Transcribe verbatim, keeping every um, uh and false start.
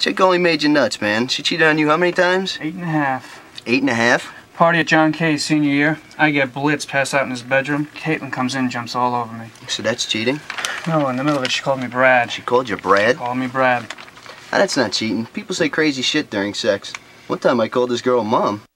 Chick only made you nuts, man. She cheated on you how many times? Eight and a half. Eight and a half? Party at John Kay's senior year. I get blitzed, pass out in his bedroom. Caitlin comes in, jumps all over me. So that's cheating? No, in the middle of it, she called me Brad. She called you Brad? Called me Brad. Ah, that's not cheating. People say crazy shit during sex. One time I called this girl Mom.